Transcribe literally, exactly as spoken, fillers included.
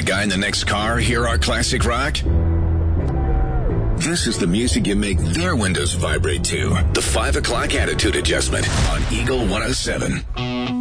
guy in the next car hear our classic rock? This is the music you make their windows vibrate to. The five o'clock attitude adjustment on Eagle one oh seven.